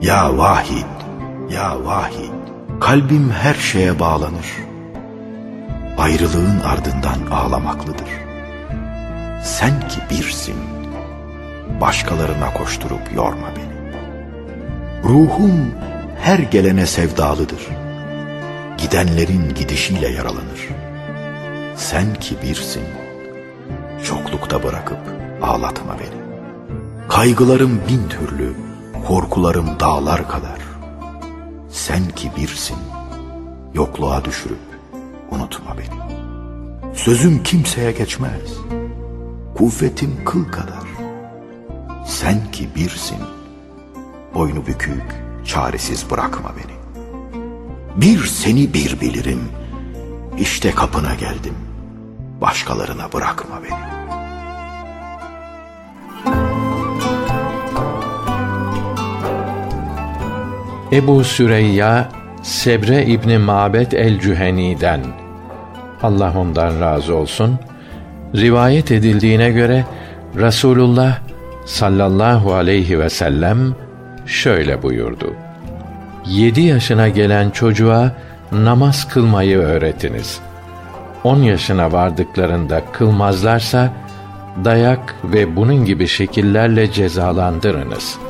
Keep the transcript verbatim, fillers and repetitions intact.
Ya Vahid, ya Vahid, kalbim her şeye bağlanır. Ayrılığın ardından ağlamaklıdır. Sen ki birsin, başkalarına koşturup yorma beni. Ruhum her gelene sevdalıdır. Gidenlerin gidişiyle yaralanır. Sen ki birsin, çoklukta bırakıp ağlatma beni. Kaygılarım bin türlü, korkularım dağlar kadar. Sen ki birsin, yokluğa düşürüp unutma beni. Sözüm kimseye geçmez, kuvvetim kıl kadar. Sen ki birsin, boynu bükük, çaresiz bırakma beni. Bir seni bir bilirim, işte kapına geldim, başkalarına bırakma beni. Ebu Süreyya Sebre İbni Mabed el-Cüheni'den, Allah ondan razı olsun, rivayet edildiğine göre Resulullah sallallahu aleyhi ve sellem şöyle buyurdu: Yedi yaşına gelen çocuğa namaz kılmayı öğretiniz. On yaşına vardıklarında kılmazlarsa dayak ve bunun gibi şekillerle cezalandırınız.